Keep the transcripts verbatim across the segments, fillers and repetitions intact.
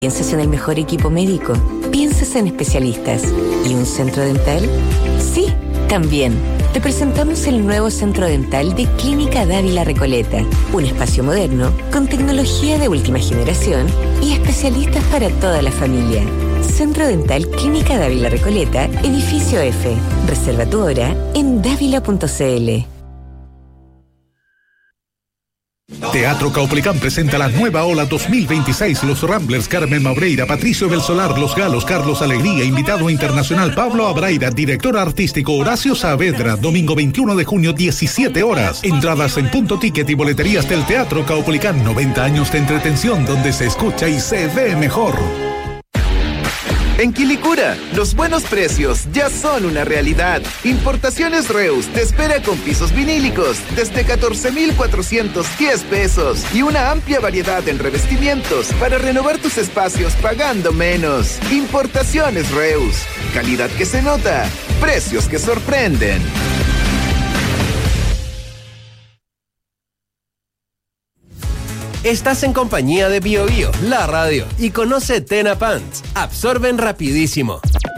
¿Piensas en el mejor equipo médico? ¿Piensas en especialistas? ¿Y un centro dental? Sí, también. Te presentamos el nuevo centro dental de Clínica Dávila Recoleta. Un espacio moderno, con tecnología de última generación y especialistas para toda la familia. Centro Dental Clínica Dávila Recoleta, edificio F. Reserva tu hora en dávila punto c l. Teatro Caupolicán presenta la nueva ola dos mil veintiséis. Los Ramblers, Carmen Maureira, Patricio del Solar, Los Galos, Carlos Alegría, invitado internacional Pablo Abraida, director artístico Horacio Saavedra, domingo veintiuno de junio, diecisiete horas. Entradas en Punto Ticket y boleterías del Teatro Caupolicán. noventa años de entretención donde se escucha y se ve mejor. En Quilicura, los buenos precios ya son una realidad. Importaciones Reus te espera con pisos vinílicos desde catorce mil cuatrocientos diez pesos y una amplia variedad en revestimientos para renovar tus espacios pagando menos. Importaciones Reus, calidad que se nota, precios que sorprenden. Estás en compañía de Bio Bio, la radio, y conoce Tena Pants. Absorben rapidísimo.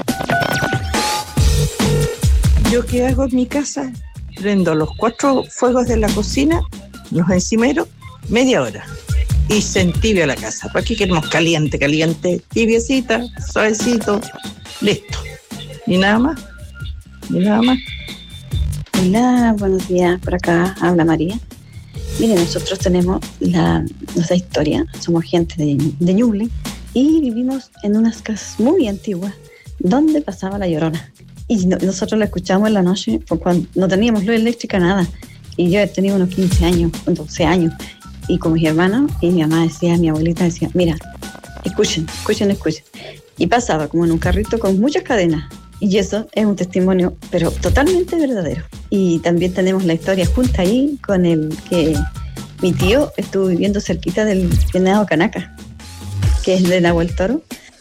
¿Yo qué hago en mi casa? Prendo los cuatro fuegos de la cocina, los encimeros, media hora. Y se entibia la casa. ¿Para qué queremos caliente, caliente? Tibiecita, suavecito, listo. Y nada más, y nada más. Hola, buenos días, por acá habla María. Mire, nosotros tenemos la, nuestra historia, somos gente de, de Ñuble y vivimos en unas casas muy antiguas donde pasaba la Llorona. Y no, nosotros la escuchamos en la noche cuando no teníamos luz eléctrica, nada. Y yo tenía unos quince años, doce años. Y con mis hermanos, y mi mamá decía, mi abuelita decía, mira, escuchen, escuchen, escuchen. Y pasaba como en un carrito con muchas cadenas. Y eso es un testimonio, pero totalmente verdadero. Y también tenemos la historia junta ahí con el que mi tío estuvo viviendo cerquita del venado Canaca, que es de Nahuel Toro.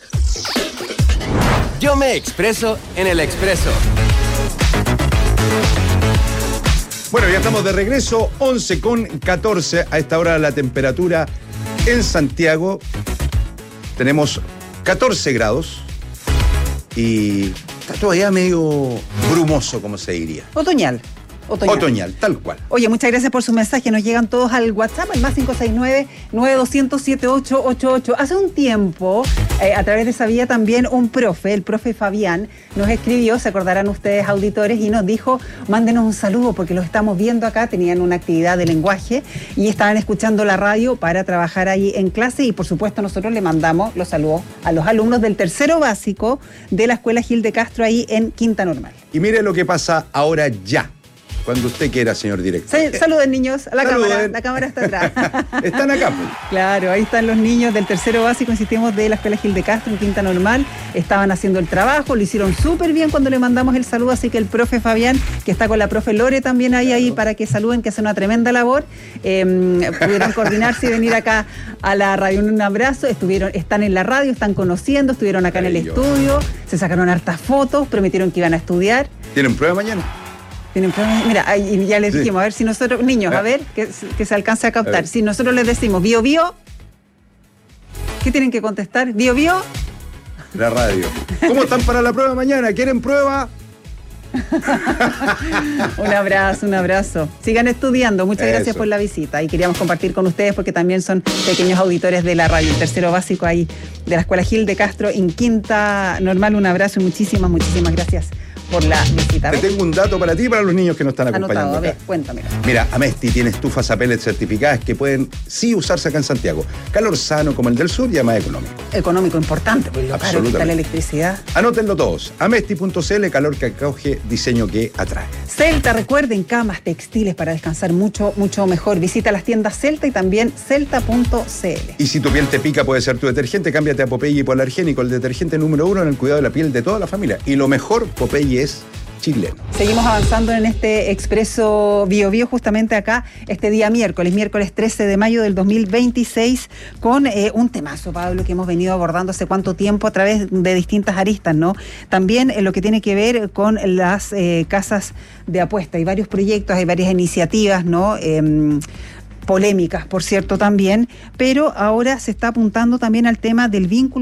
Yo me expreso en el Expreso. Bueno, ya estamos de regreso, once con catorce. A esta hora la temperatura en Santiago. Tenemos catorce grados y está todavía medio brumoso, como se diría. Otoñal. Otoñal. Otoñal, tal cual. Oye, muchas gracias por su mensaje. Nos llegan todos al WhatsApp, al más cinco seis nueve, nueve dos cero cero, siete ocho ocho ocho. Hace un tiempo, eh, a través de esa vía también, un profe, el profe Fabián, nos escribió, se acordarán ustedes, auditores, y nos dijo, mándenos un saludo porque los estamos viendo acá, tenían una actividad de lenguaje y estaban escuchando la radio para trabajar ahí en clase y por supuesto nosotros le mandamos los saludos a los alumnos del tercero básico de la Escuela Gil de Castro ahí en Quinta Normal. Y mire lo que pasa ahora ya. Cuando usted quiera, señor director. Sí, saluden, niños, a la Saluden. cámara. La cámara está atrás. Están acá, pues. Claro, ahí están los niños del tercero básico, insistimos, de la Escuela Gil de Castro en Quinta Normal. Estaban haciendo el trabajo, lo hicieron súper bien cuando le mandamos el saludo, así que el profe Fabián, que está con la profe Lore también ahí, ahí para que saluden, que hace una tremenda labor, eh, pudieron coordinarse y venir acá a la radio. Un abrazo, estuvieron, están en la radio, están conociendo, estuvieron acá en el estudio, se sacaron hartas fotos, prometieron que iban a estudiar. ¿Tienen prueba mañana? Tienen problemas. Mira, ahí ya les dijimos, sí. A ver si nosotros, niños, a ver, que, que se alcance a captar. A si nosotros les decimos, Bio Bio, ¿qué tienen que contestar? Bio Bio. La radio. ¿Cómo están para la prueba mañana? ¿Quieren prueba? Un abrazo, un abrazo. Sigan estudiando. Muchas Eso. Gracias por la visita. Y queríamos compartir con ustedes porque también son pequeños auditores de la radio, el tercero básico ahí de la Escuela Gil de Castro en Quinta Normal. Un abrazo y muchísimas, muchísimas gracias por la visita. Te tengo un dato para ti y para los niños que nos están acompañando. Anotado, a ver, acá. cuéntame. Mira, Amesti tiene estufas a pellets certificadas que pueden sí usarse acá en Santiago. Calor sano como el del sur y además económico. Económico importante, pues lo caro que está la electricidad. Anótenlo todos. Amesti punto c l, calor que acoge, diseño que atrae. Celta, recuerden, camas, textiles para descansar mucho, mucho mejor. Visita las tiendas Celta y también celta punto c l. Y si tu piel te pica, puede ser tu detergente. Cámbiate a Popeye Hipoalergénico, el detergente número uno en el cuidado de la piel de toda la familia. Y lo mejor, Popeye es chileno. Seguimos avanzando en este Expreso Bio Bio justamente acá este día miércoles, miércoles trece de mayo del dos mil veintiséis, con eh, un temazo, Pablo, que hemos venido abordando hace cuánto tiempo a través de distintas aristas, ¿no? También en lo que tiene que ver con las eh, casas de apuesta. Hay varios proyectos, hay varias iniciativas, ¿no? Eh, polémicas, por cierto, también, pero ahora se está apuntando también al tema del vínculo